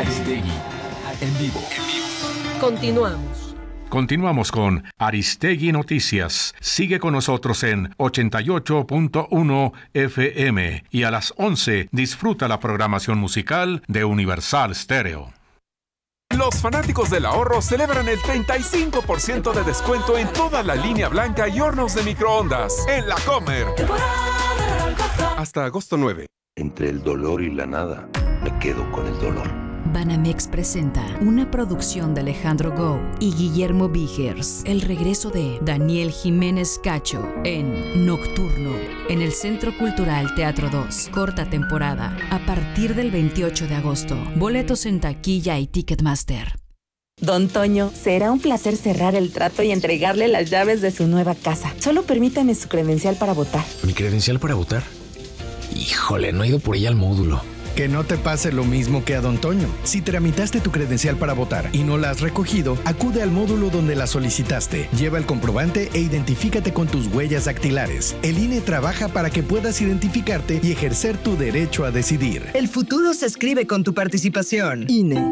Aristegui, en vivo. Continuamos. Continuamos con Aristegui Noticias. Sigue con nosotros en 88.1 FM y a las 11 disfruta la programación musical de Universal Stereo. Los fanáticos del ahorro celebran el 35% de descuento en toda la línea blanca y hornos de microondas en La Comer. Hasta agosto 9. Entre el dolor y la nada, me quedo con el dolor. Banamex presenta una producción de Alejandro Gou y Guillermo Vigers. El regreso de Daniel Jiménez Cacho en Nocturno, en el Centro Cultural Teatro 2. Corta temporada, a partir del 28 de agosto. Boletos en taquilla y Ticketmaster. Don Toño, será un placer cerrar el trato y entregarle las llaves de su nueva casa. Solo permítame su credencial para votar. ¿Mi credencial para votar? Híjole, no he ido por ella al módulo. Que no te pase lo mismo que a Don Toño. Si tramitaste tu credencial para votar y no la has recogido, acude al módulo donde la solicitaste. Lleva el comprobante e identifícate con tus huellas dactilares. El INE trabaja para que puedas identificarte y ejercer tu derecho a decidir. El futuro se escribe con tu participación. INE.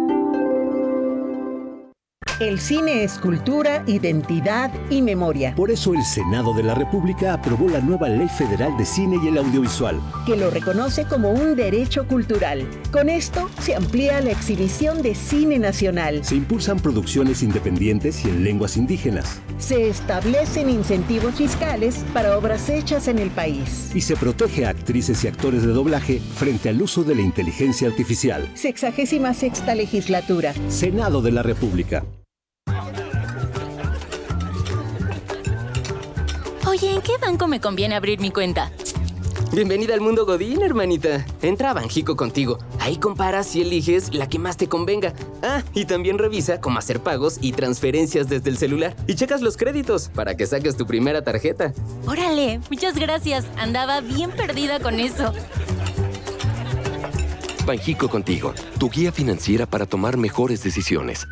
El cine es cultura, identidad y memoria. Por eso el Senado de la República aprobó la nueva Ley Federal de Cine y el Audiovisual, que lo reconoce como un derecho cultural. Con esto se amplía la exhibición de cine nacional. Se impulsan producciones independientes y en lenguas indígenas. Se establecen incentivos fiscales para obras hechas en el país. Y se protege a actrices y actores de doblaje frente al uso de la inteligencia artificial. 66ª legislatura. Senado de la República. Oye, ¿en qué banco me conviene abrir mi cuenta? Bienvenida al mundo Godín, hermanita. Entra a Banjico contigo. Ahí comparas y eliges la que más te convenga. Ah, y también revisa cómo hacer pagos y transferencias desde el celular. Y checas los créditos para que saques tu primera tarjeta. Órale, muchas gracias. Andaba bien perdida con eso. Banjico contigo, tu guía financiera para tomar mejores decisiones.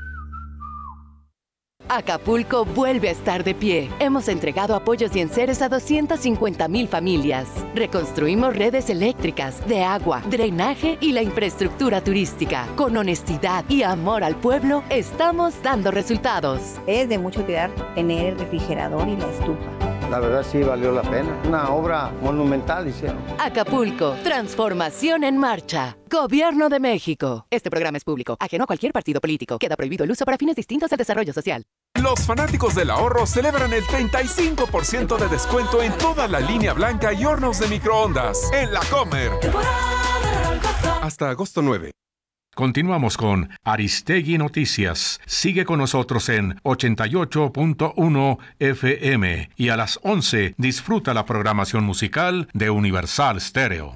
Acapulco vuelve a estar de pie. Hemos entregado apoyos y enseres a 250,000 familias. Reconstruimos redes eléctricas, de agua, drenaje y la infraestructura turística. Con honestidad y amor al pueblo, estamos dando resultados. Es de mucha utilidad tener el refrigerador y la estufa. La verdad sí valió la pena. Una obra monumental hicieron. Acapulco, transformación en marcha. Gobierno de México. Este programa es público, ajeno a cualquier partido político. Queda prohibido el uso para fines distintos al desarrollo social. Los fanáticos del ahorro celebran el 35% de descuento en toda la línea blanca y hornos de microondas en La Comer. Hasta agosto 9. Continuamos con Aristegui Noticias. Sigue con nosotros en 88.1 FM y a las 11 disfruta la programación musical de Universal Stereo.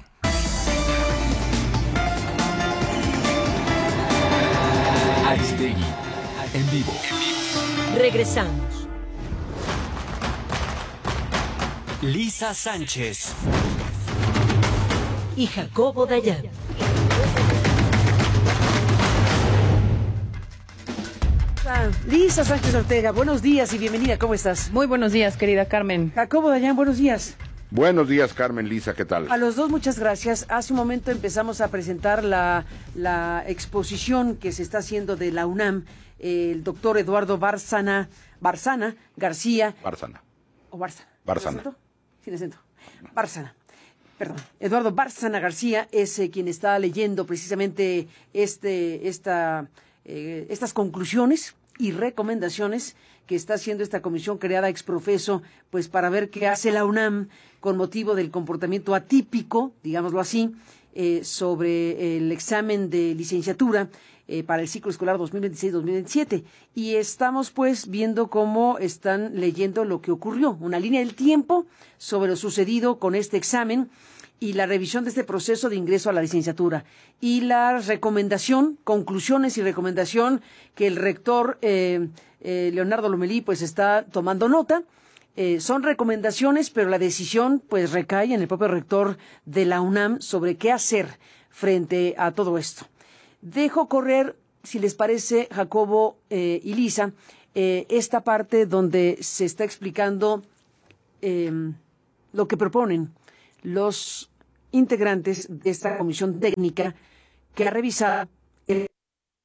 Aristegui, en vivo. Regresamos. Lisa Sánchez y Jacobo Dayan. Lisa Sánchez Ortega, buenos días y bienvenida, ¿cómo estás? Muy buenos días, querida Carmen. Jacobo Dayan, buenos días. Buenos días, Carmen, Lisa, ¿qué tal? A los dos, muchas gracias. Hace un momento empezamos a presentar la exposición que se está haciendo de la UNAM, el doctor Eduardo Bárcena García. Bárcena. ¿O Bárcena? Bárcena. Sin acento. Bárcena. Perdón. Eduardo Bárcena García es quien está leyendo precisamente estas conclusiones y recomendaciones que está haciendo esta comisión creada ex profeso, pues para ver qué hace la UNAM con motivo del comportamiento atípico, digámoslo así, sobre el examen de licenciatura para el ciclo escolar 2026-2027. Y estamos pues viendo cómo están leyendo lo que ocurrió, una línea del tiempo sobre lo sucedido con este examen y la revisión de este proceso de ingreso a la licenciatura y la recomendación, conclusiones y recomendación que el rector Leonardo Lomelí pues está tomando nota. Son recomendaciones, pero la decisión pues recae en el propio rector de la UNAM sobre qué hacer frente a todo esto. Dejo correr, si les parece, Jacobo y Lisa, esta parte donde se está explicando lo que proponen los integrantes de esta comisión técnica que ha revisado el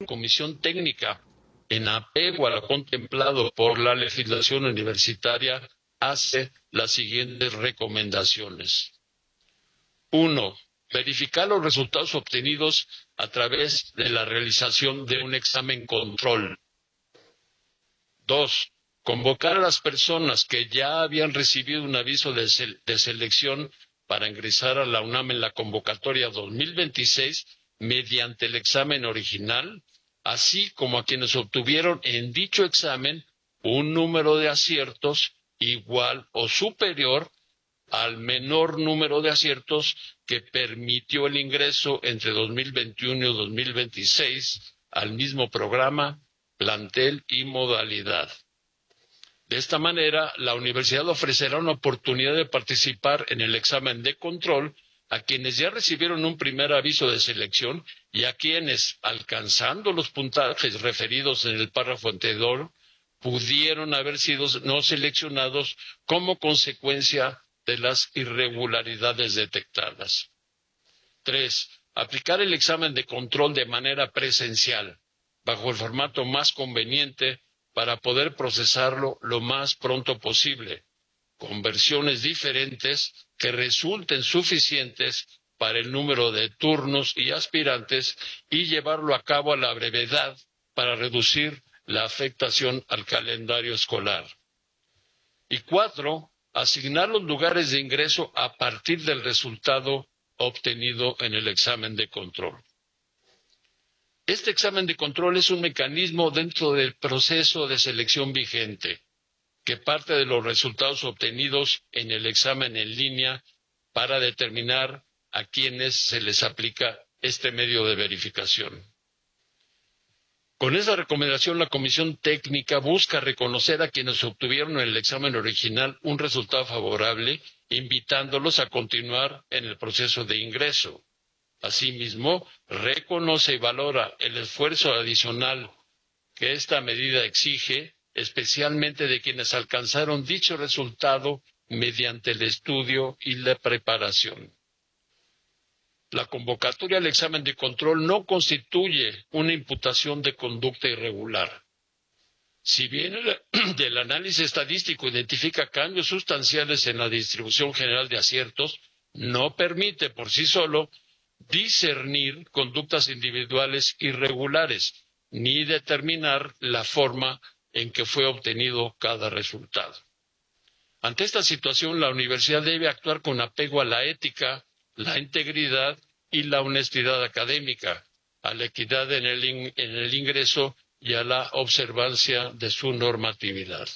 comisión técnica, en apego a lo contemplado por la legislación universitaria, hace las siguientes recomendaciones. 1. Verificar los resultados obtenidos a través de la realización de un examen control. 2. Convocar a las personas que ya habían recibido un aviso de selección para ingresar a la UNAM en la convocatoria 2026 mediante el examen original, así como a quienes obtuvieron en dicho examen un número de aciertos igual o superior al menor número de aciertos que permitió el ingreso entre 2021 y 2026 al mismo programa, plantel y modalidad. De esta manera, la universidad ofrecerá una oportunidad de participar en el examen de control a quienes ya recibieron un primer aviso de selección y a quienes, alcanzando los puntajes referidos en el párrafo anterior, pudieron haber sido no seleccionados como consecuencia de las irregularidades detectadas. 3. Aplicar el examen de control de manera presencial, bajo el formato más conveniente para poder procesarlo lo más pronto posible, con versiones diferentes que resulten suficientes para el número de turnos y aspirantes y llevarlo a cabo a la brevedad para reducir la afectación al calendario escolar. Y 4. Asignar los lugares de ingreso a partir del resultado obtenido en el examen de control. Este examen de control es un mecanismo dentro del proceso de selección vigente, que parte de los resultados obtenidos en el examen en línea para determinar a quienes se les aplica este medio de verificación. Con esa recomendación, la Comisión Técnica busca reconocer a quienes obtuvieron en el examen original un resultado favorable, invitándolos a continuar en el proceso de ingreso. Asimismo, reconoce y valora el esfuerzo adicional que esta medida exige, especialmente de quienes alcanzaron dicho resultado mediante el estudio y la preparación. La convocatoria al examen de control no constituye una imputación de conducta irregular. Si bien el análisis estadístico identifica cambios sustanciales en la distribución general de aciertos, no permite por sí solo discernir conductas individuales irregulares, ni determinar la forma en que fue obtenido cada resultado. Ante esta situación, la universidad debe actuar con apego a la ética, la integridad y la honestidad académica, a la equidad en el ingreso y a la observancia de su normatividad.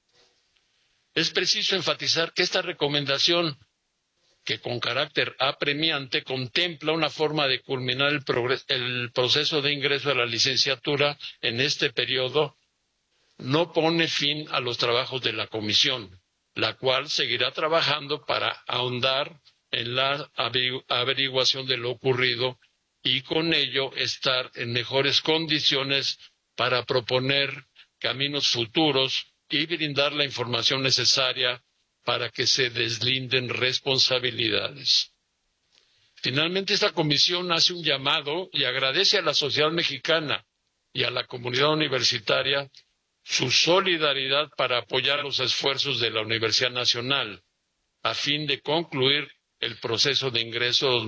Es preciso enfatizar que esta recomendación, que con carácter apremiante contempla una forma de culminar el proceso de ingreso a la licenciatura en este periodo, no pone fin a los trabajos de la comisión, la cual seguirá trabajando para ahondar en la averiguación de lo ocurrido y con ello estar en mejores condiciones para proponer caminos futuros y brindar la información necesaria para que se deslinden responsabilidades. Finalmente, esta comisión hace un llamado y agradece a la sociedad mexicana y a la comunidad universitaria su solidaridad para apoyar los esfuerzos de la Universidad Nacional a fin de concluir el proceso de ingreso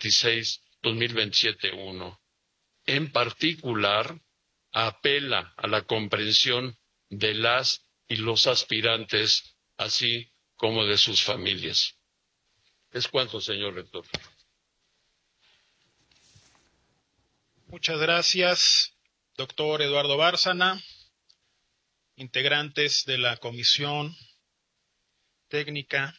2026-2027-1. En particular, apela a la comprensión de las y los aspirantes, así como de sus familias. Es cuanto, señor rector. Muchas gracias, doctor Eduardo Bárcena, integrantes de la Comisión Técnica,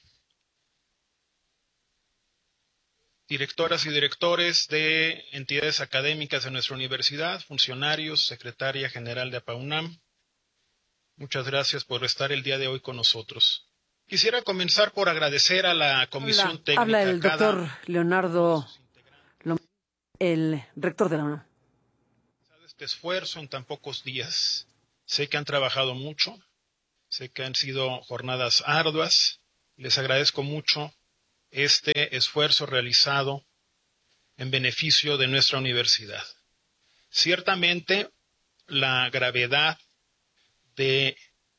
directoras y directores de entidades académicas de nuestra universidad, funcionarios, secretaria general de APAUNAM. Muchas gracias por estar el día de hoy con nosotros. Quisiera comenzar por agradecer a la Comisión Técnica. Habla el doctor Leonardo, el rector de la UNAM. Este esfuerzo en tan pocos días. Sé que han trabajado mucho, sé que han sido jornadas arduas. Les agradezco mucho este esfuerzo realizado en beneficio de nuestra universidad. Ciertamente, la gravedad de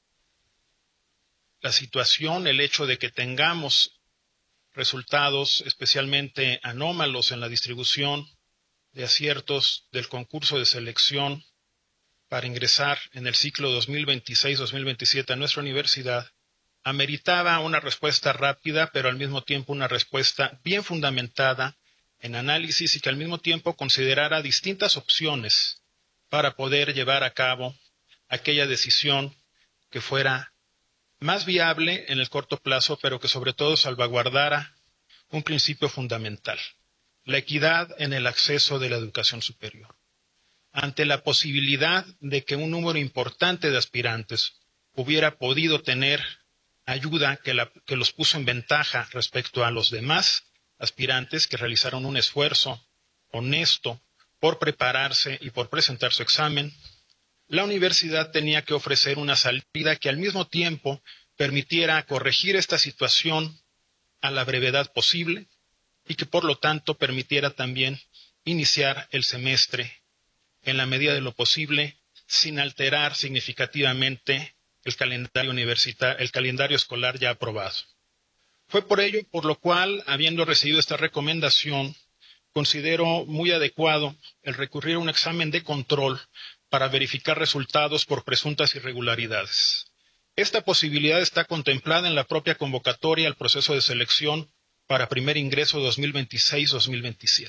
la situación, el hecho de que tengamos resultados especialmente anómalos en la distribución de aciertos del concurso de selección para ingresar en el ciclo 2026-2027 a nuestra universidad, ameritaba una respuesta rápida, pero al mismo tiempo una respuesta bien fundamentada en análisis y que al mismo tiempo considerara distintas opciones para poder llevar a cabo aquella decisión que fuera más viable en el corto plazo, pero que sobre todo salvaguardara un principio fundamental, la equidad en el acceso de la educación superior. Ante la posibilidad de que un número importante de aspirantes hubiera podido tener ayuda que los puso en ventaja respecto a los demás aspirantes que realizaron un esfuerzo honesto por prepararse y por presentar su examen, la universidad tenía que ofrecer una salida que al mismo tiempo permitiera corregir esta situación a la brevedad posible y que por lo tanto permitiera también iniciar el semestre en la medida de lo posible sin alterar significativamente el calendario escolar ya aprobado. Fue por ello por lo cual, habiendo recibido esta recomendación, considero muy adecuado el recurrir a un examen de control para verificar resultados por presuntas irregularidades. Esta posibilidad está contemplada en la propia convocatoria al proceso de selección para primer ingreso 2026-2027.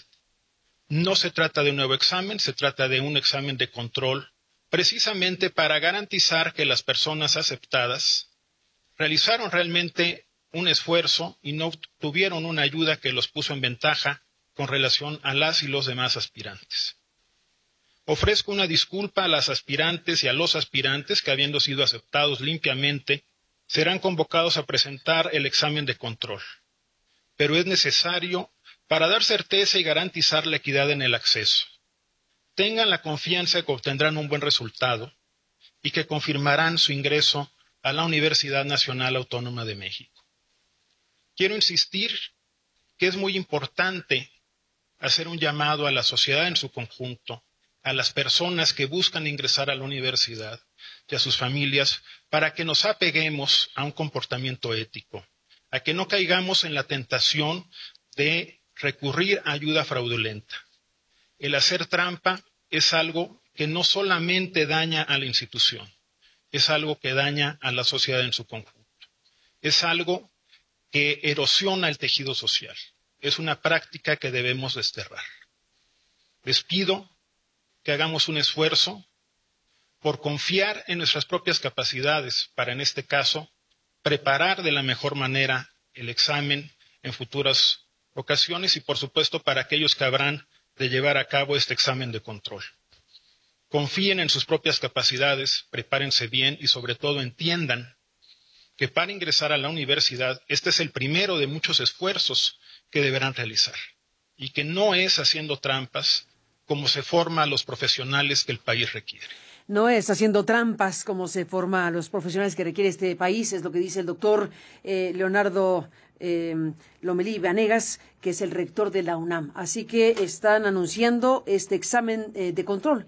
No se trata de un nuevo examen, se trata de un examen de control, precisamente para garantizar que las personas aceptadas realizaron realmente un esfuerzo y no tuvieron una ayuda que los puso en ventaja con relación a las y los demás aspirantes. Ofrezco una disculpa a las aspirantes y a los aspirantes que, habiendo sido aceptados limpiamente, serán convocados a presentar el examen de control. Pero es necesario para dar certeza y garantizar la equidad en el acceso. Tengan la confianza de que obtendrán un buen resultado y que confirmarán su ingreso a la Universidad Nacional Autónoma de México. Quiero insistir que es muy importante hacer un llamado a la sociedad en su conjunto, a las personas que buscan ingresar a la universidad y a sus familias, para que nos apeguemos a un comportamiento ético, a que no caigamos en la tentación de recurrir a ayuda fraudulenta. El hacer trampa es algo que no solamente daña a la institución, es algo que daña a la sociedad en su conjunto. Es algo que erosiona el tejido social. Es una práctica que debemos desterrar. Les pido que hagamos un esfuerzo por confiar en nuestras propias capacidades para, en este caso, preparar de la mejor manera el examen en futuras ocasiones y, por supuesto, para aquellos que habrán de llevar a cabo este examen de control. Confíen en sus propias capacidades, prepárense bien y, sobre todo, entiendan que para ingresar a la universidad este es el primero de muchos esfuerzos que deberán realizar y que no es haciendo trampas como se forma a los profesionales que el país requiere. No es haciendo trampas como se forma a los profesionales que requiere este país, es lo que dice el doctor Leonardo Lomelí Vanegas, que es el rector de la UNAM. Así que están anunciando este examen de control.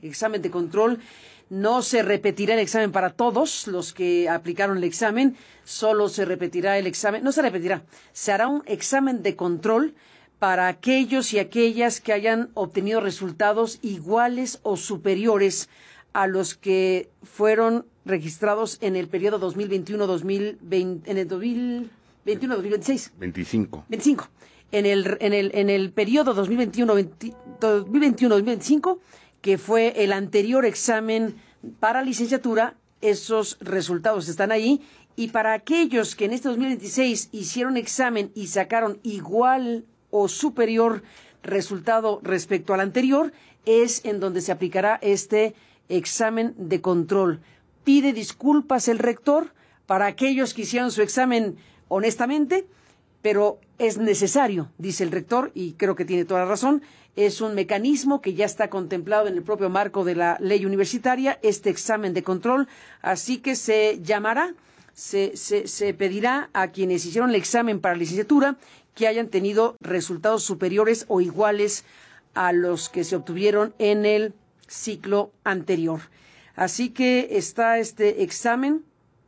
No se repetirá el examen para todos los que aplicaron el examen, solo se repetirá el examen, no se repetirá, se hará un examen de control para aquellos y aquellas que hayan obtenido resultados iguales o superiores a los que fueron registrados en el periodo 2021-2026. 25. En el periodo 2021-2025, que fue el anterior examen para licenciatura, esos resultados están ahí. Y para aquellos que en este 2026 hicieron examen y sacaron igual o superior resultado respecto al anterior, es en donde se aplicará este examen de control. Pide disculpas el rector para aquellos que hicieron su examen honestamente, pero es necesario, dice el rector, y creo que tiene toda la razón, es un mecanismo que ya está contemplado en el propio marco de la ley universitaria, este examen de control, así que se llamará, se pedirá a quienes hicieron el examen para licenciatura que hayan tenido resultados superiores o iguales a los que se obtuvieron en el ciclo anterior. Así que está este examen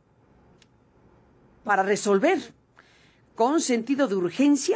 para resolver con sentido de urgencia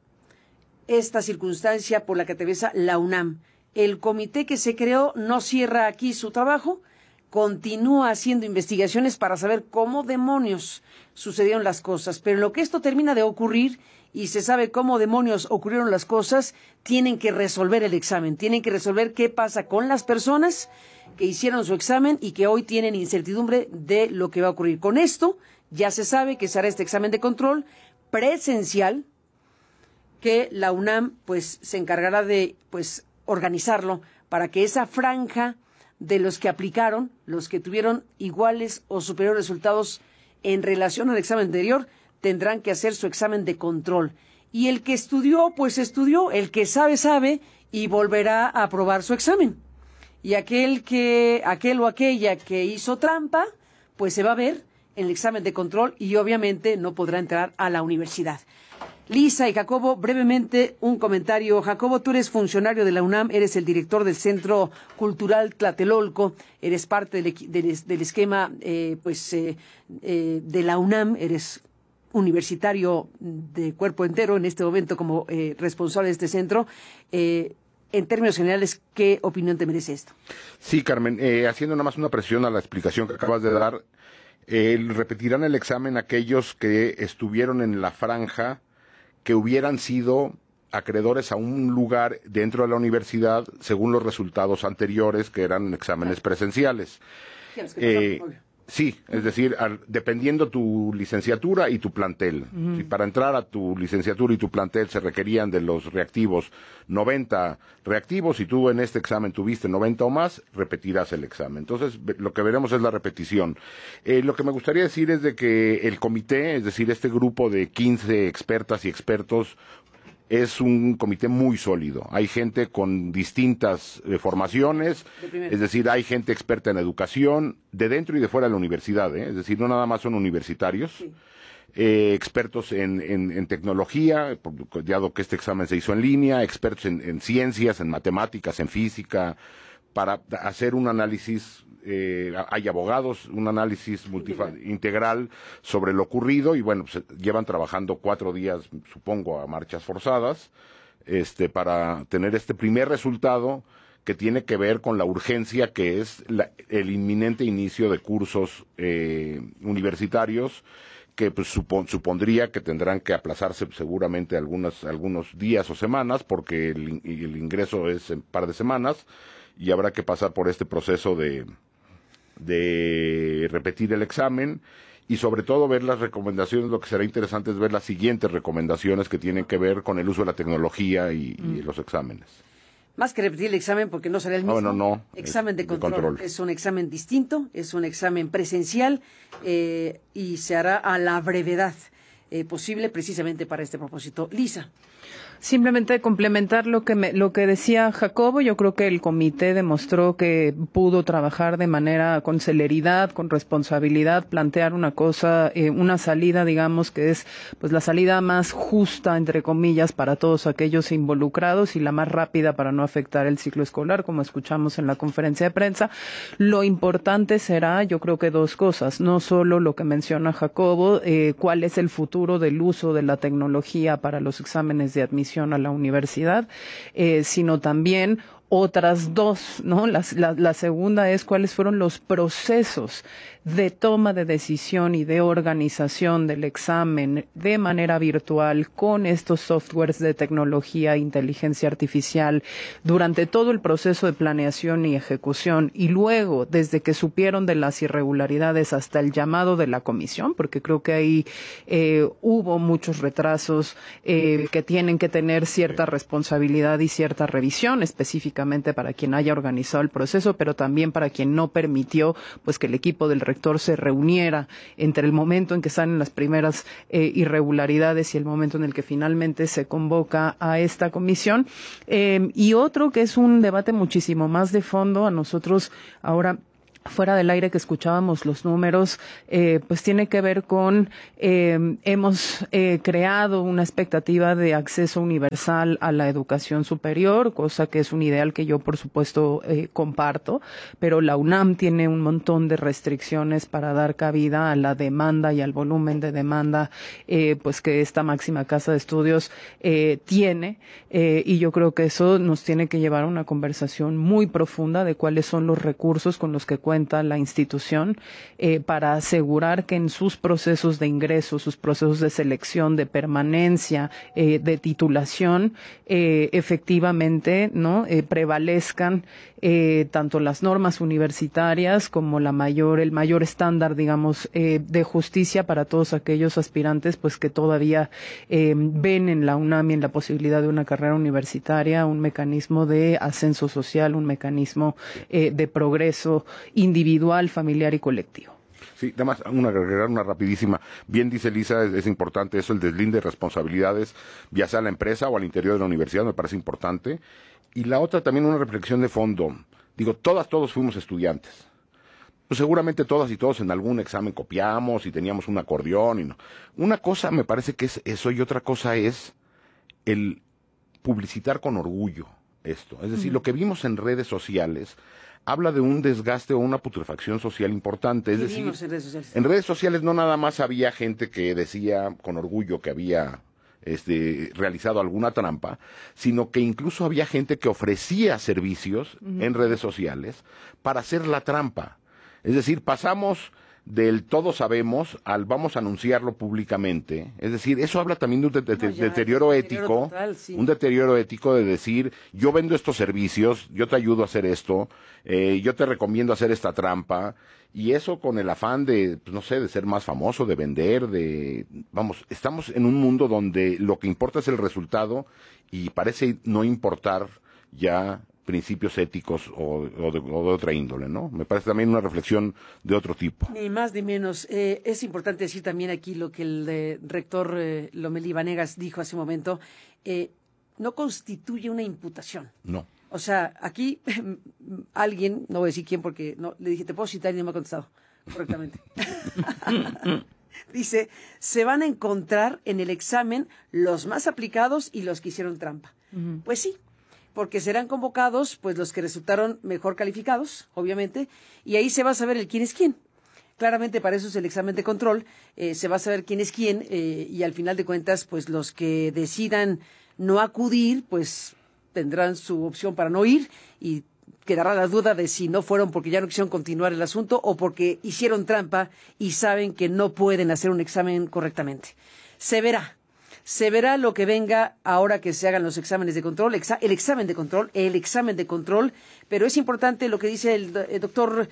esta circunstancia por la que atraviesa la UNAM. El comité que se creó no cierra aquí su trabajo, continúa haciendo investigaciones para saber cómo demonios sucedieron las cosas. Pero en lo que esto termina de ocurrir y se sabe cómo demonios ocurrieron las cosas, tienen que resolver el examen, tienen que resolver qué pasa con las personas que hicieron su examen y que hoy tienen incertidumbre de lo que va a ocurrir. Con esto ya se sabe que será este examen de control presencial, que la UNAM pues se encargará de pues organizarlo para que esa franja de los que aplicaron, los que tuvieron iguales o superiores resultados en relación al examen anterior, tendrán que hacer su examen de control. Y el que estudió, pues estudió, el que sabe, sabe, y volverá a aprobar su examen. Y aquel o aquella que hizo trampa, pues se va a ver en el examen de control y obviamente no podrá entrar a la universidad. Lisa y Jacobo, brevemente un comentario. Jacobo, tú eres funcionario de la UNAM, eres el director del Centro Cultural Tlatelolco, eres parte del esquema de la UNAM, eres universitario de cuerpo entero en este momento como responsable de este centro. En términos generales, ¿qué opinión te merece esto? Sí, Carmen, haciendo nada más una presión a la explicación que acabas de dar, repetirán el examen aquellos que estuvieron en la franja que hubieran sido acreedores a un lugar dentro de la universidad según los resultados anteriores, que eran exámenes presenciales. Sí, es decir, dependiendo tu licenciatura y tu plantel. Si para entrar a tu licenciatura y tu plantel se requerían de los reactivos 90 reactivos, y tú en este examen tuviste 90 o más, repetirás el examen. Entonces, lo que veremos es la repetición. Lo que me gustaría decir es de que el comité, es decir, este grupo de 15 expertas y expertos, es un comité muy sólido. Hay gente con distintas formaciones, es decir, hay gente experta en educación, de dentro y de fuera de la universidad, es decir, no nada más son universitarios, sí. Expertos en tecnología, dado que este examen se hizo en línea, expertos en ciencias, en matemáticas, en física, para hacer un análisis. Hay abogados, un análisis integral sobre lo ocurrido y bueno, pues, llevan trabajando 4 días, supongo, a marchas forzadas, para tener este primer resultado que tiene que ver con la urgencia que es el inminente inicio de cursos universitarios que pues, supondría que tendrán que aplazarse seguramente algunos días o semanas porque el ingreso es en un par de semanas y habrá que pasar por este proceso de repetir el examen y sobre todo ver las recomendaciones. Lo que será interesante es ver las siguientes recomendaciones que tienen que ver con el uso de la tecnología y los exámenes. Más que repetir el examen porque no será el mismo. No. Examen de control. Es un examen distinto, es un examen presencial y se hará a la brevedad posible precisamente para este propósito. Lisa. Simplemente complementar lo que decía Jacobo. Yo creo que el comité demostró que pudo trabajar de manera con celeridad, con responsabilidad, plantear una cosa, una salida, digamos, que es pues la salida más justa, entre comillas, para todos aquellos involucrados y la más rápida para no afectar el ciclo escolar, como escuchamos en la conferencia de prensa. Lo importante será, yo creo que 2 cosas, no solo lo que menciona Jacobo, cuál es el futuro del uso de la tecnología para los exámenes de admisión a la universidad, sino también otras 2, ¿no? La segunda es cuáles fueron los procesos de toma de decisión y de organización del examen de manera virtual con estos softwares de tecnología e inteligencia artificial durante todo el proceso de planeación y ejecución y luego desde que supieron de las irregularidades hasta el llamado de la comisión, porque creo que ahí hubo muchos retrasos que tienen que tener cierta responsabilidad y cierta revisión específicamente para quien haya organizado el proceso, pero también para quien no permitió pues que el equipo del rector se reuniera entre el momento en que salen las primeras irregularidades y el momento en el que finalmente se convoca a esta comisión. Y otro que es un debate muchísimo más de fondo, a nosotros ahora fuera del aire que escuchábamos los números, pues tiene que ver con hemos creado una expectativa de acceso universal a la educación superior, cosa que es un ideal que yo por supuesto comparto, pero la UNAM tiene un montón de restricciones para dar cabida a la demanda y al volumen de demanda pues que esta máxima casa de estudios tiene, y yo creo que eso nos tiene que llevar a una conversación muy profunda de cuáles son los recursos con los que cuenta la institución para asegurar que en sus procesos de ingreso, sus procesos de selección, de permanencia, de titulación, efectivamente, ¿no? Prevalezcan tanto las normas universitarias como el mayor estándar, digamos, de justicia para todos aquellos aspirantes, pues que todavía ven en la UNAM y en la posibilidad de una carrera universitaria un mecanismo de ascenso social, un mecanismo de progreso individual, familiar y colectivo. Sí, nada más agregar una rapidísima. Bien dice Lisa, es importante eso, el deslinde de responsabilidades, ya sea a la empresa o al interior de la universidad, me parece importante. Y la otra también una reflexión de fondo. Digo, todos fuimos estudiantes. Pues seguramente todas y todos en algún examen copiamos y teníamos un acordeón. Y no. Una cosa me parece que es eso y otra cosa es el publicitar con orgullo esto. Es decir, lo que vimos en redes sociales habla de un desgaste o una putrefacción social importante. Es decir, en redes sociales no nada más había gente que decía con orgullo que había realizado alguna trampa, sino que incluso había gente que ofrecía servicios en redes sociales para hacer la trampa. Es decir, pasamos del todos sabemos al vamos a anunciarlo públicamente. Es decir, eso habla también de un deterioro ético, total, sí. Un deterioro ético de decir, yo vendo estos servicios, yo te ayudo a hacer esto, yo te recomiendo hacer esta trampa, y eso con el afán de, pues, no sé, de ser más famoso, de vender, estamos en un mundo donde lo que importa es el resultado y parece no importar ya principios éticos o de otra índole, ¿no? Me parece también una reflexión de otro tipo. Ni más ni menos. Es importante decir también aquí lo que el rector Lomelí Vanegas dijo hace un momento. No constituye una imputación. No. O sea, aquí alguien, no voy a decir quién porque no le dije, ¿te puedo citar? Y no me ha contestado correctamente. Dice, se van a encontrar en el examen los más aplicados y los que hicieron trampa. Pues sí. Porque serán convocados pues los que resultaron mejor calificados, obviamente, y ahí se va a saber el quién es quién. Claramente para eso es el examen de control, se va a saber quién es quién, y al final de cuentas pues los que decidan no acudir pues tendrán su opción para no ir y quedará la duda de si no fueron porque ya no quisieron continuar el asunto o porque hicieron trampa y saben que no pueden hacer un examen correctamente. Se verá lo que venga ahora que se hagan los exámenes de control, el examen de control, pero es importante lo que dice el doctor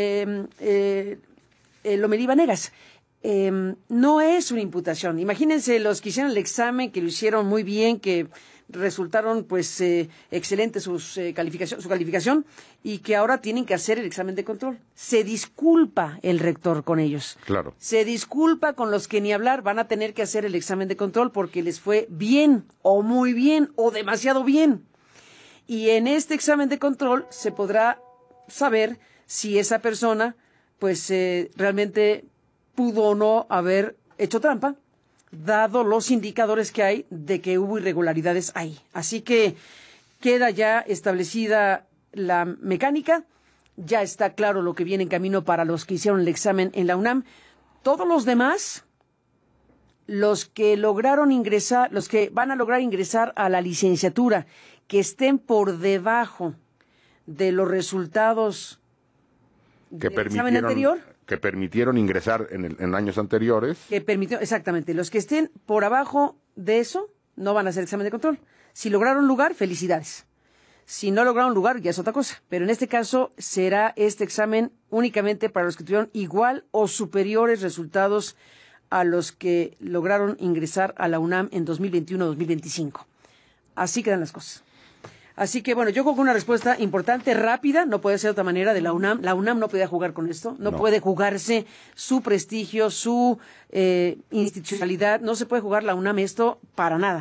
Lomelí Vanegas. No es una imputación. Imagínense los que hicieron el examen, que lo hicieron muy bien, que resultaron pues excelentes su calificación y que ahora tienen que hacer el examen de control. Se disculpa el rector con ellos. Claro. Se disculpa con los que ni hablar, van a tener que hacer el examen de control porque les fue bien o muy bien o demasiado bien. Y en este examen de control se podrá saber si esa persona pues realmente pudo o no haber hecho trampa, dado los indicadores que hay de que hubo irregularidades ahí. Así que queda ya establecida la mecánica, ya está claro lo que viene en camino para los que hicieron el examen en la UNAM. Todos los demás, los que lograron ingresar, los que van a lograr ingresar a la licenciatura, que estén por debajo de los resultados del examen anterior, que permitieron ingresar en años anteriores. Exactamente. Los que estén por abajo de eso no van a hacer examen de control. Si lograron lugar, felicidades. Si no lograron lugar, ya es otra cosa. Pero en este caso será este examen únicamente para los que tuvieron igual o superiores resultados a los que lograron ingresar a la UNAM en 2021-2025. Así quedan las cosas. Así que, bueno, yo creo que una respuesta importante, rápida, no puede ser de otra manera de la UNAM. La UNAM no podía jugar con esto, no puede jugarse su prestigio, su institucionalidad, no se puede jugar la UNAM esto para nada.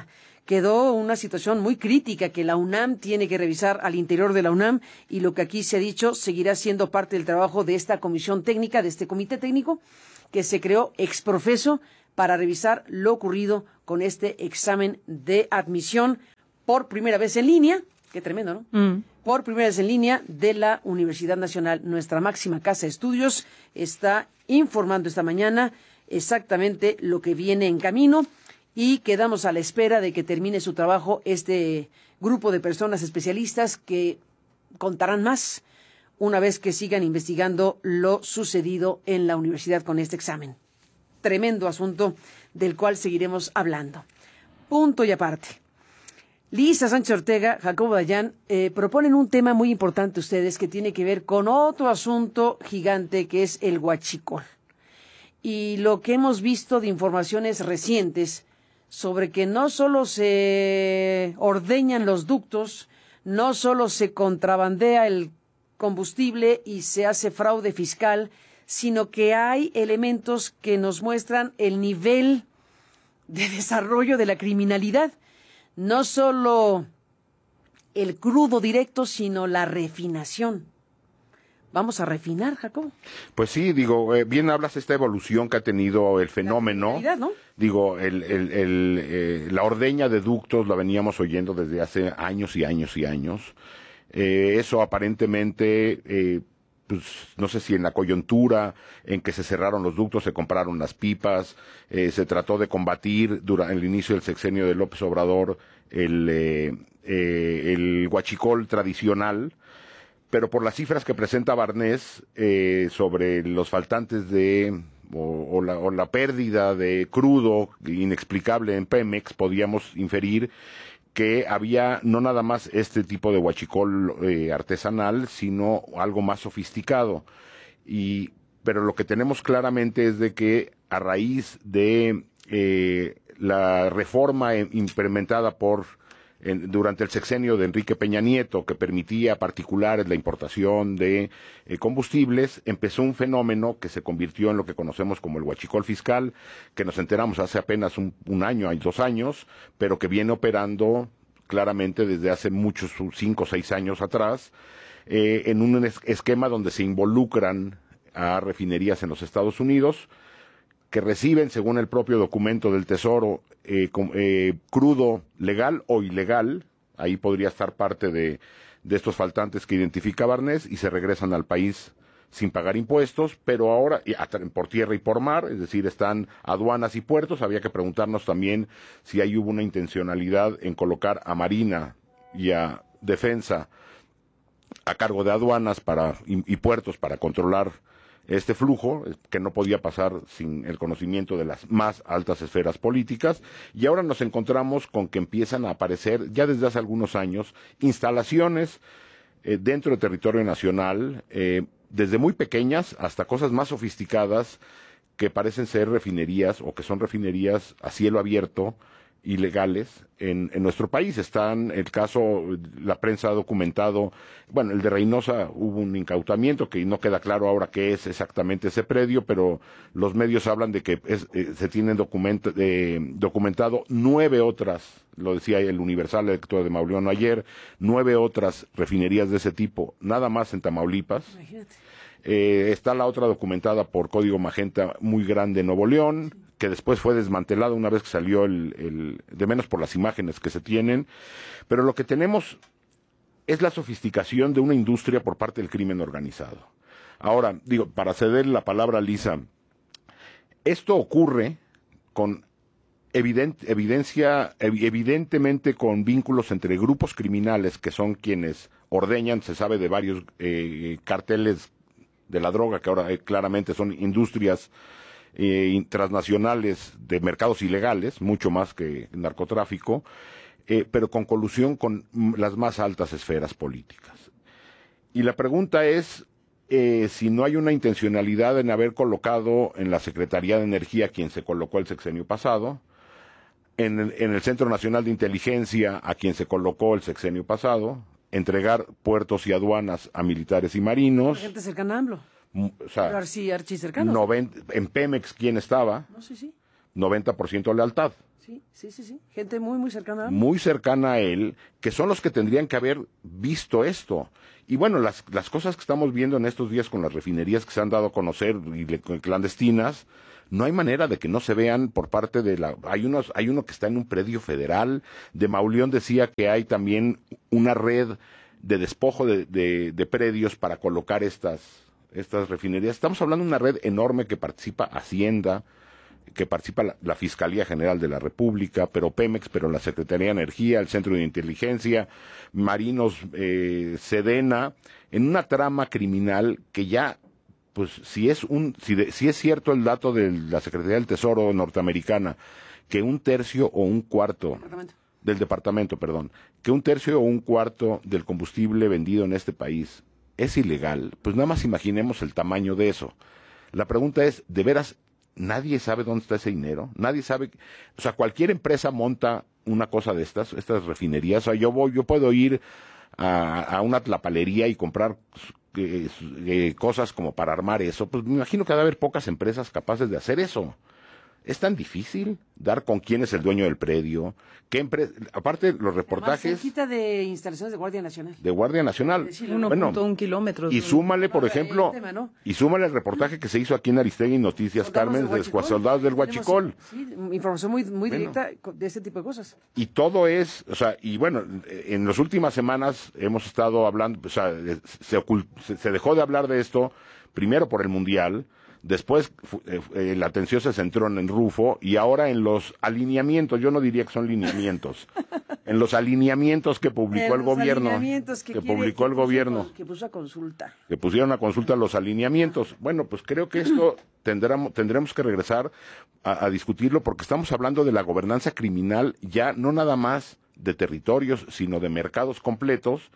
quedó una situación muy crítica que la UNAM tiene que revisar al interior de la UNAM, y lo que aquí se ha dicho seguirá siendo parte del trabajo de esta comisión técnica, de este comité técnico que se creó ex profeso para revisar lo ocurrido con este examen de admisión por primera vez en línea. Qué tremendo, ¿no? Por primera vez en línea de la Universidad Nacional. Nuestra máxima casa de estudios está informando esta mañana exactamente lo que viene en camino, y quedamos a la espera de que termine su trabajo este grupo de personas especialistas que contarán más una vez que sigan investigando lo sucedido en la universidad con este examen. Tremendo asunto del cual seguiremos hablando. Punto y aparte. Lisa Sánchez Ortega, Jacobo Dayan, proponen un tema muy importante ustedes que tiene que ver con otro asunto gigante que es el huachicol. Y lo que hemos visto de informaciones recientes sobre que no solo se ordeñan los ductos, no solo se contrabandea el combustible y se hace fraude fiscal, sino que hay elementos que nos muestran el nivel de desarrollo de la criminalidad. No solo el crudo directo, sino la refinación. ¿Vamos a refinar, Jacob? Pues sí, digo, bien hablas esta evolución que ha tenido el fenómeno. ¿No? Digo, la ordeña de ductos la veníamos oyendo desde hace años y años y años. Eso aparentemente, pues no sé si en la coyuntura en que se cerraron los ductos, se compraron las pipas, se trató de combatir durante el inicio del sexenio de López Obrador el huachicol tradicional, pero por las cifras que presenta Barnés sobre los faltantes o la pérdida de crudo inexplicable en Pemex, podíamos inferir que había no nada más este tipo de huachicol artesanal, sino algo más sofisticado. Pero lo que tenemos claramente es de que a raíz de la reforma implementada durante el sexenio de Enrique Peña Nieto, que permitía a particulares la importación de combustibles, empezó un fenómeno que se convirtió en lo que conocemos como el huachicol fiscal, que nos enteramos hace apenas un año, 2 años, pero que viene operando claramente desde hace muchos, 5 o 6 años atrás, en un esquema donde se involucran a refinerías en los Estados Unidos, que reciben, según el propio documento del Tesoro, crudo legal o ilegal, ahí podría estar parte de estos faltantes que identifica Barnés, y se regresan al país sin pagar impuestos, pero ahora por tierra y por mar, es decir, están aduanas y puertos. Había que preguntarnos también si ahí hubo una intencionalidad en colocar a Marina y a Defensa a cargo de aduanas y puertos para controlar este flujo, que no podía pasar sin el conocimiento de las más altas esferas políticas. Y ahora nos encontramos con que empiezan a aparecer, ya desde hace algunos años, instalaciones dentro del territorio nacional, desde muy pequeñas hasta cosas más sofisticadas, que parecen ser refinerías o que son refinerías a cielo abierto, ilegales en nuestro país. Están el caso, la prensa ha documentado, bueno, el de Reynosa hubo un incautamiento que no queda claro ahora qué es exactamente ese predio, pero los medios hablan de que se tienen documentado 9 otras, lo decía el Universal, el lector de Mauleón ayer, 9 otras refinerías de ese tipo, nada más en Tamaulipas. Imagínate. Está la otra documentada por Código Magenta, muy grande en Nuevo León, que después fue desmantelada una vez que salió de menos por las imágenes que se tienen. Pero lo que tenemos es la sofisticación de una industria por parte del crimen organizado. Ahora, digo, para ceder la palabra a Lisa, esto ocurre con evidentemente con vínculos entre grupos criminales que son quienes ordeñan. Se sabe de varios cárteles de la droga que ahora claramente son industrias transnacionales de mercados ilegales, mucho más que narcotráfico, pero con colusión con las más altas esferas políticas. Y la pregunta es si no hay una intencionalidad en haber colocado en la Secretaría de Energía, quien se colocó el sexenio pasado, en el Centro Nacional de Inteligencia, a quien se colocó el sexenio pasado, entregar puertos y aduanas a militares y marinos. Gente cercana a AMLO. O sea, archicercanos. En Pemex, ¿quién estaba? No, sí. 90% lealtad. Sí. Gente muy, muy cercana a él. Muy cercana a él, que son los que tendrían que haber visto esto. Y bueno, las cosas que estamos viendo en estos días con las refinerías que se han dado a conocer y clandestinas, no hay manera de que no se vean por parte de la... Hay uno que está en un predio federal. De Mauleón decía que hay también una red de despojo de predios para colocar estas refinerías. Estamos hablando de una red enorme que participa Hacienda, que participa la Fiscalía General de la República, pero Pemex, pero la Secretaría de Energía, el Centro de Inteligencia, Marinos, Sedena, en una trama criminal que ya, pues si es cierto el dato de la Secretaría del Tesoro norteamericana, que un tercio o un cuarto del departamento, que un tercio o un cuarto del combustible vendido en este país es ilegal, pues nada más imaginemos el tamaño de eso. La pregunta es, ¿de veras nadie sabe dónde está ese dinero? Nadie sabe, o sea, cualquier empresa monta una cosa de estas refinerías. O sea, yo puedo ir a una tlapalería y comprar cosas como para armar eso. Pues me imagino que debe haber pocas empresas capaces de hacer eso. ¿Es tan difícil dar con quién es el dueño del predio? ¿Qué empresa? Aparte, los reportajes... Más cerquita de instalaciones de Guardia Nacional. De Guardia Nacional. 1.1 kilómetros. Y súmale, por ejemplo, y súmale el reportaje que se hizo aquí en Aristegui Noticias, Carmen, de Soldados del Huachicol. Sí, información muy directa de este tipo de cosas. Y todo es, o sea, y bueno, en las últimas semanas hemos estado hablando, o sea, se dejó de hablar de esto, primero por el Mundial. Después la atención se centró en Rufo y ahora en los alineamientos, yo no diría que son lineamientos, en los alineamientos que publicó el gobierno, que puso a consulta. Que pusieron a consulta los alineamientos. Bueno, pues creo que esto tendremos que regresar a discutirlo porque estamos hablando de la gobernanza criminal ya no nada más de territorios, sino de mercados completos.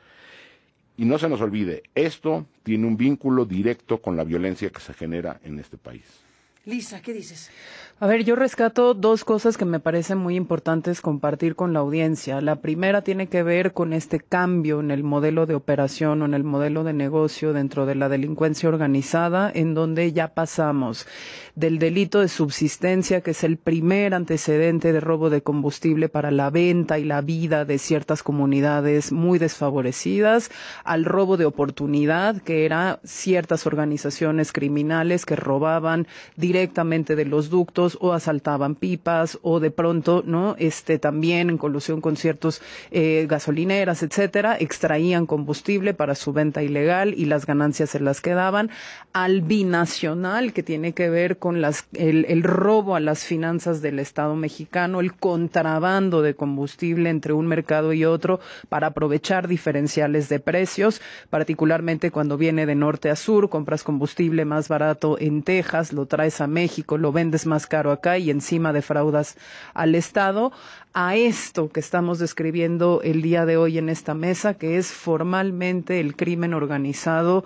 Y no se nos olvide, esto tiene un vínculo directo con la violencia que se genera en este país. Lisa, ¿qué dices? A ver, yo rescato dos cosas que me parecen muy importantes compartir con la audiencia. La primera tiene que ver con este cambio en el modelo de operación o en el modelo de negocio dentro de la delincuencia organizada, en donde ya pasamos del delito de subsistencia, que es el primer antecedente de robo de combustible para la venta y la vida de ciertas comunidades muy desfavorecidas, al robo de oportunidad, que era ciertas organizaciones criminales que robaban directamente de los ductos o asaltaban pipas o de pronto, ¿no? También en colusión con ciertos gasolineras, etcétera, extraían combustible para su venta ilegal y las ganancias se las quedaban. Al binacional, que tiene que ver con el robo a las finanzas del Estado mexicano, el contrabando de combustible entre un mercado y otro para aprovechar diferenciales de precios, particularmente cuando viene de norte a sur, compras combustible más barato en Texas, lo traes a México, lo vendes más caro acá y encima defraudas al Estado. A esto que estamos describiendo el día de hoy en esta mesa, que es formalmente el crimen organizado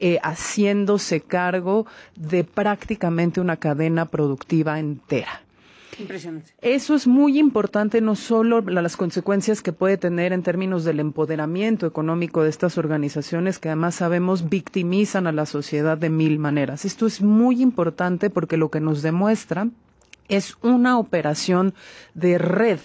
haciéndose cargo de prácticamente una cadena productiva entera. Impresionante. Eso es muy importante, no solo las consecuencias que puede tener en términos del empoderamiento económico de estas organizaciones, que además sabemos victimizan a la sociedad de mil maneras. Esto es muy importante porque lo que nos demuestra es una operación de red.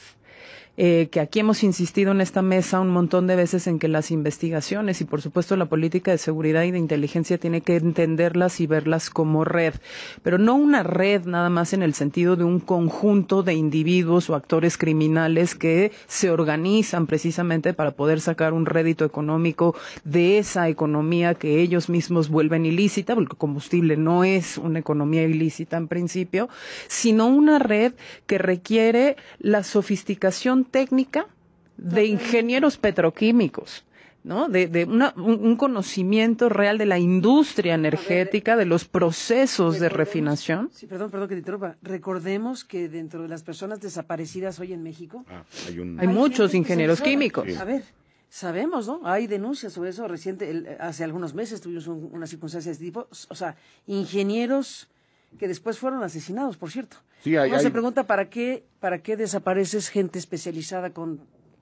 Que aquí hemos insistido en esta mesa un montón de veces en que las investigaciones y por supuesto la política de seguridad y de inteligencia tiene que entenderlas y verlas como red, pero no una red nada más en el sentido de un conjunto de individuos o actores criminales que se organizan precisamente para poder sacar un rédito económico de esa economía que ellos mismos vuelven ilícita, porque el combustible no es una economía ilícita en principio, sino una red que requiere la sofisticación técnica de ingenieros petroquímicos, ¿no? De un conocimiento real de la industria energética, de los procesos de refinación. Sí, perdón que te interrumpa. Recordemos que dentro de las personas desaparecidas hoy en México hay muchos ingenieros químicos. Sí. A ver, sabemos, ¿no? Hay denuncias sobre eso reciente. Hace algunos meses tuvimos una circunstancia de este tipo. O sea, ingenieros que después fueron asesinados, por cierto. Sí, Uno se pregunta ¿para qué desapareces gente especializada con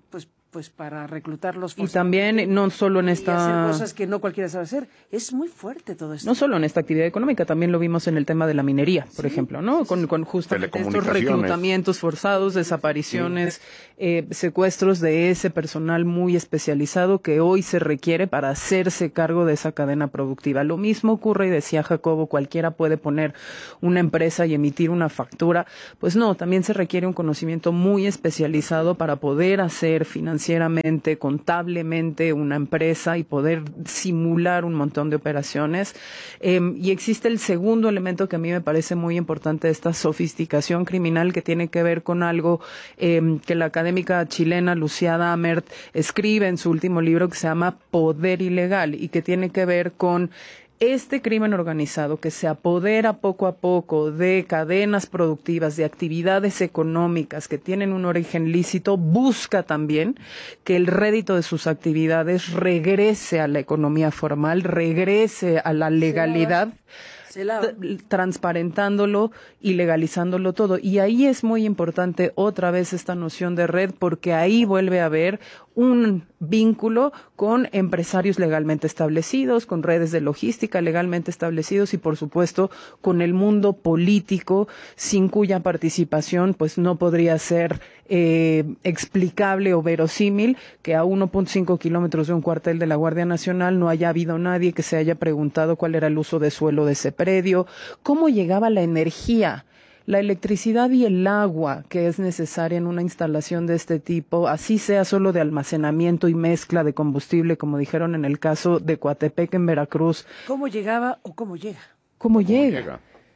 pues para reclutarlos. Y también no solo en esta... Y hacer cosas que no cualquiera sabe hacer. Es muy fuerte todo esto. No solo en esta actividad económica, también lo vimos en el tema de la minería, por ejemplo, ¿no? Con justamente estos reclutamientos forzados, desapariciones, secuestros de ese personal muy especializado que hoy se requiere para hacerse cargo de esa cadena productiva. Lo mismo ocurre, y decía Jacobo, cualquiera puede poner una empresa y emitir una factura. Pues no, también se requiere un conocimiento muy especializado para poder hacer financieramente, contablemente una empresa y poder simular un montón de operaciones. Y existe el segundo elemento que a mí me parece muy importante de esta sofisticación criminal, que tiene que ver con algo que la académica chilena Lucía Damert escribe en su último libro, que se llama Poder Ilegal, y que tiene que ver con este crimen organizado que se apodera poco a poco de cadenas productivas, de actividades económicas que tienen un origen lícito, busca también que el rédito de sus actividades regrese a la economía formal, regrese a la legalidad, transparentándolo y legalizándolo todo. Y ahí es muy importante otra vez esta noción de red, porque ahí vuelve a haber un vínculo con empresarios legalmente establecidos, con redes de logística legalmente establecidos y, por supuesto, con el mundo político, sin cuya participación pues no podría ser explicable o verosímil que a 1.5 kilómetros de un cuartel de la Guardia Nacional no haya habido nadie que se haya preguntado cuál era el uso de suelo de ese predio, cómo llegaba la energía, la electricidad y el agua que es necesaria en una instalación de este tipo, así sea solo de almacenamiento y mezcla de combustible, como dijeron en el caso de Coatepec en Veracruz. ¿Cómo llegaba o cómo llega? ¿Cómo llega?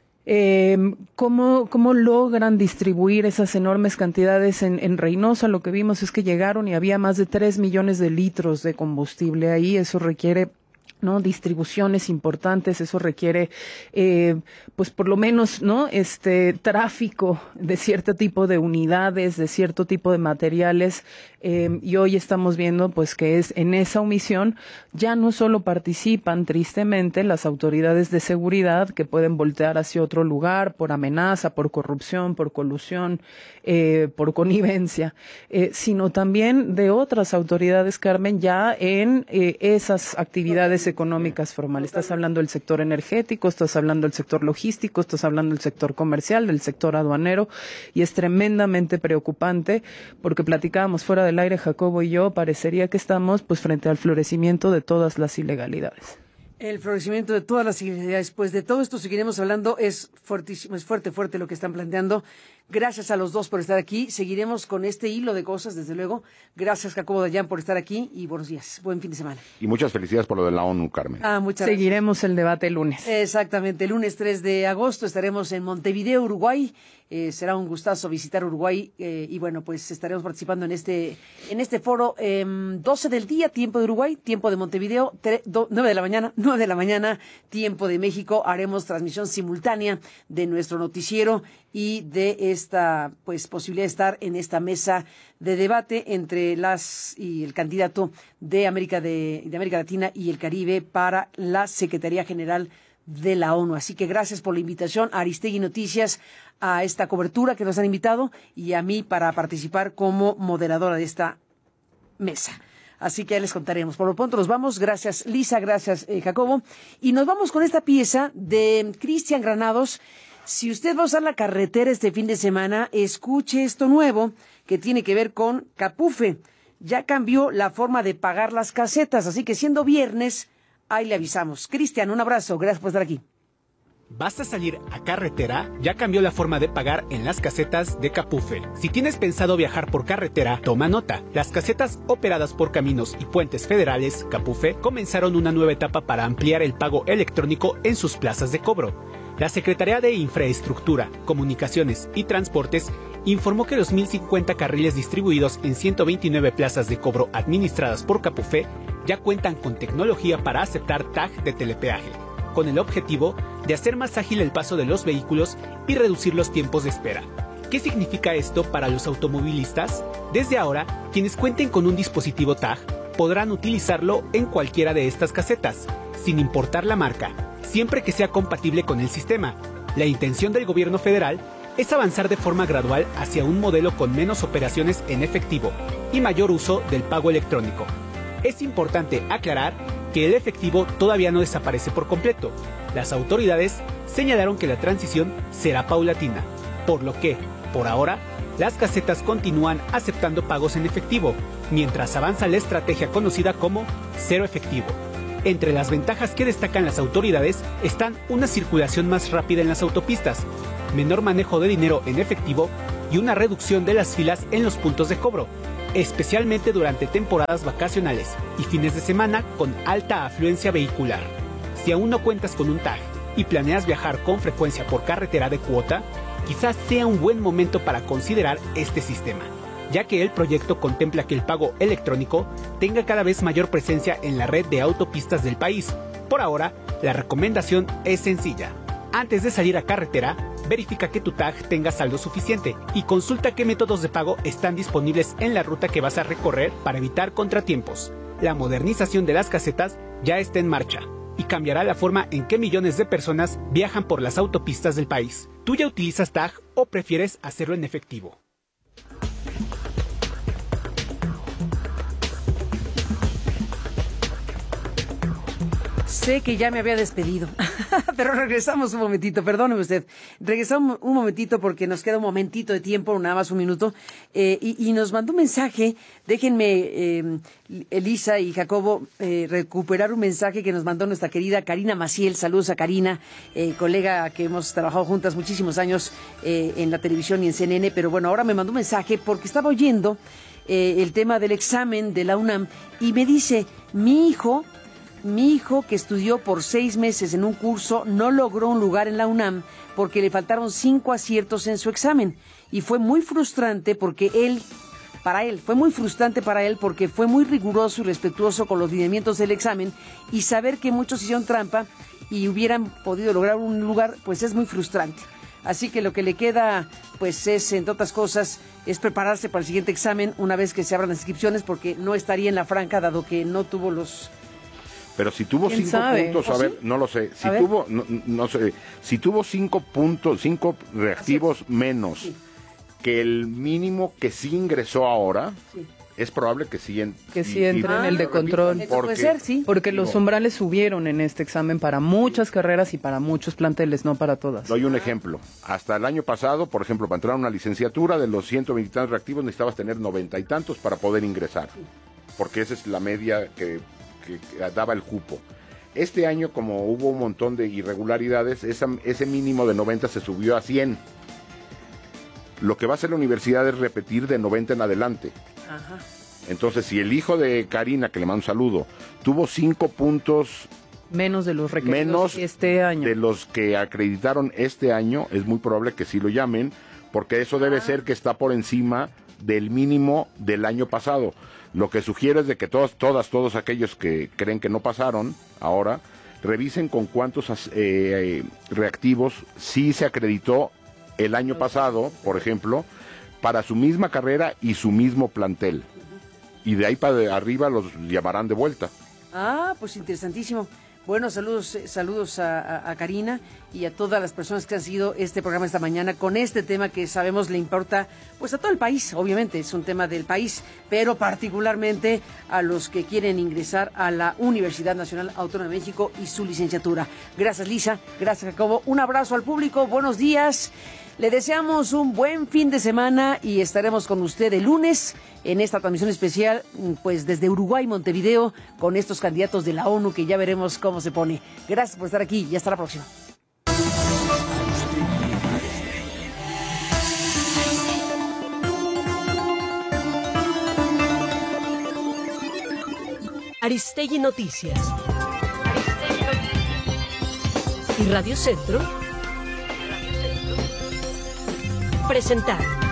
¿Cómo logran distribuir esas enormes cantidades en Reynosa? Lo que vimos es que llegaron y había más de 3 millones de litros de combustible ahí. Eso requiere distribuciones importantes, eso requiere pues por lo menos tráfico de cierto tipo de unidades, de cierto tipo de materiales, y hoy estamos viendo pues que es en esa omisión ya no solo participan tristemente las autoridades de seguridad, que pueden voltear hacia otro lugar por amenaza, por corrupción, por colusión, por connivencia, sino también de otras autoridades, Carmen, ya en esas actividades económicas formales. Estás hablando del sector energético, estás hablando del sector logístico, estás hablando del sector comercial, del sector aduanero, y es tremendamente preocupante porque platicábamos fuera del aire, Jacobo y yo, parecería que estamos pues frente al florecimiento de todas las ilegalidades. El florecimiento de todas las ilegalidades. Pues de todo esto seguiremos hablando. Es fuertísimo, es fuerte lo que están planteando. Gracias a los dos por estar aquí. Seguiremos con este hilo de cosas, desde luego. Gracias, Jacobo Dayan, por estar aquí y buenos días. Buen fin de semana. Y muchas felicidades por lo de la ONU, Carmen. Muchas Seguiremos el debate el lunes. Exactamente. El lunes 3 de agosto estaremos en Montevideo, Uruguay. Será un gustazo visitar Uruguay y bueno, pues estaremos participando en este foro 12 del día, tiempo de Uruguay, tiempo de Montevideo, 9 de la mañana, tiempo de México. Haremos transmisión simultánea de nuestro noticiero y de esta pues posibilidad de estar en esta mesa de debate entre el candidato de América Latina y el Caribe para la Secretaría General de la ONU. Así que gracias por la invitación a Aristegui Noticias, a esta cobertura que nos han invitado y a mí para participar como moderadora de esta mesa. Así que ya les contaremos. Por lo pronto nos vamos. Gracias, Lisa. Gracias, Jacobo. Y nos vamos con esta pieza de Cristian Granados. Si usted va a usar la carretera este fin de semana, escuche esto nuevo que tiene que ver con Capufe. Ya cambió la forma de pagar las casetas, así que siendo viernes, ahí le avisamos. Cristian, un abrazo. Gracias por estar aquí. ¿Vas a salir a carretera? Ya cambió la forma de pagar en las casetas de Capufe. Si tienes pensado viajar por carretera, toma nota. Las casetas operadas por Caminos y Puentes Federales, Capufe, comenzaron una nueva etapa para ampliar el pago electrónico en sus plazas de cobro. La Secretaría de Infraestructura, Comunicaciones y Transportes informó que los 1.050 carriles distribuidos en 129 plazas de cobro administradas por Capufe ya cuentan con tecnología para aceptar tag de telepeaje, con el objetivo de hacer más ágil el paso de los vehículos y reducir los tiempos de espera. ¿Qué significa esto para los automovilistas? Desde ahora, quienes cuenten con un dispositivo tag podrán utilizarlo en cualquiera de estas casetas, sin importar la marca, siempre que sea compatible con el sistema. La intención del gobierno federal es avanzar de forma gradual hacia un modelo con menos operaciones en efectivo, y mayor uso del pago electrónico. Es importante aclarar que el efectivo todavía no desaparece por completo. Las autoridades señalaron que la transición será paulatina, por lo que, por ahora, las casetas continúan aceptando pagos en efectivo, mientras avanza la estrategia conocida como cero efectivo. Entre las ventajas que destacan las autoridades están una circulación más rápida en las autopistas, menor manejo de dinero en efectivo y una reducción de las filas en los puntos de cobro, especialmente durante temporadas vacacionales y fines de semana con alta afluencia vehicular. Si aún no cuentas con un TAG y planeas viajar con frecuencia por carretera de cuota, quizás sea un buen momento para considerar este sistema, ya que el proyecto contempla que el pago electrónico tenga cada vez mayor presencia en la red de autopistas del país. Por ahora, la recomendación es sencilla. Antes de salir a carretera, verifica que tu TAG tenga saldo suficiente y consulta qué métodos de pago están disponibles en la ruta que vas a recorrer para evitar contratiempos. La modernización de las casetas ya está en marcha y cambiará la forma en que millones de personas viajan por las autopistas del país. ¿Tú ya utilizas TAG o prefieres hacerlo en efectivo? Sé que ya me había despedido, pero regresamos un momentito, perdóneme usted. Regresamos un momentito porque nos queda un momentito de tiempo, nada más un minuto, y nos mandó un mensaje. Déjenme, Elisa y Jacobo, recuperar un mensaje que nos mandó nuestra querida Karina Maciel. Saludos a Karina, colega que hemos trabajado juntas muchísimos años en la televisión y en CNN, pero bueno, ahora me mandó un mensaje porque estaba oyendo el tema del examen de la UNAM y me dice, mi hijo que estudió por 6 meses en un curso no logró un lugar en la UNAM porque le faltaron 5 aciertos en su examen y fue muy frustrante porque porque fue muy riguroso y respetuoso con los lineamientos del examen y saber que muchos hicieron trampa y hubieran podido lograr un lugar, pues es muy frustrante. Así que lo que le queda, pues es, entre otras cosas, es prepararse para el siguiente examen una vez que se abran las inscripciones porque no estaría en la franca dado que no tuvo los... Pero si tuvo 5 puntos, a ver, ¿sí? No lo sé. Si tuvo, no sé, si tuvo 5 puntos, 5 reactivos menos que el mínimo que sí ingresó ahora, es probable que sí entre en el de control. Puede ser, sí. Porque los umbrales subieron en este examen para muchas carreras y para muchos planteles, no para todas. Doy un ejemplo. Hasta el año pasado, por ejemplo, para entrar a una licenciatura, de los 120 y tantos reactivos necesitabas tener 90 y tantos para poder ingresar. Porque esa es la media que daba el cupo. Este año, como hubo un montón de irregularidades, ese mínimo de 90 se subió a 100. Lo que va a hacer la universidad es repetir de 90 en adelante. Ajá. Entonces, si el hijo de Karina, que le mando un saludo, tuvo 5 puntos menos de los requeridos este año, de los que acreditaron este año, es muy probable que sí lo llamen, porque eso debe ser que está por encima del mínimo del año pasado. Lo que sugiero es de que todos aquellos que creen que no pasaron ahora, revisen con cuántos reactivos sí se acreditó el año pasado, por ejemplo, para su misma carrera y su mismo plantel. Y de ahí para arriba los llamarán de vuelta. Ah, pues interesantísimo. Bueno, saludos a Karina y a todas las personas que han seguido este programa esta mañana con este tema que sabemos le importa pues a todo el país, obviamente es un tema del país, pero particularmente a los que quieren ingresar a la Universidad Nacional Autónoma de México y su licenciatura. Gracias, Lisa, gracias, Jacobo, un abrazo al público, buenos días. Le deseamos un buen fin de semana y estaremos con usted el lunes en esta transmisión especial, pues desde Uruguay, Montevideo, con estos candidatos de la ONU que ya veremos cómo se pone. Gracias por estar aquí y hasta la próxima. Aristegui Noticias. Y Radio Centro presentaron